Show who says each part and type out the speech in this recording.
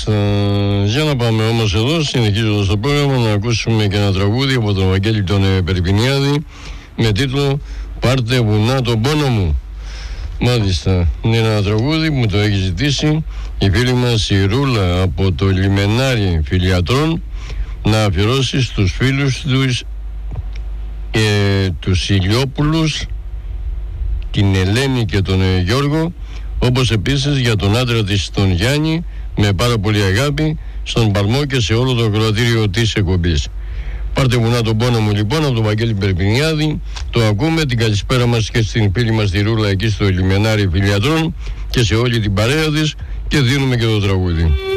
Speaker 1: Μάλιστα. Για να πάμε όμως εδώ, συνεχίζοντας το πρόγραμμα, να ακούσουμε και ένα τραγούδι από τον Βαγγέλη τον Περπινιάδη με τίτλο «Πάρτε βουνά τον πόνο μου». Μάλιστα, είναι ένα τραγούδι που μου το έχει ζητήσει η φίλη μας η Ρούλα από το Λιμενάρι Φιλιατρών, να αφιερώσει στους φίλους τους Ηλιόπουλους, την Ελένη και τον Γιώργο, όπως επίσης για τον άντρα της τον Γιάννη, με πάρα πολύ αγάπη, στον Παλμό και σε όλο το ακροατήριο της εκπομπής. Πάρτε βουνά τον πόνο μου λοιπόν από τον Βαγγέλη Περπινιάδη. Το ακούμε, την καλησπέρα μας και στην φίλη μας τη Ρούλα εκεί στο Λιμενάρι Φιλιατρών και σε όλη την παρέα της, και δίνουμε και το τραγούδι.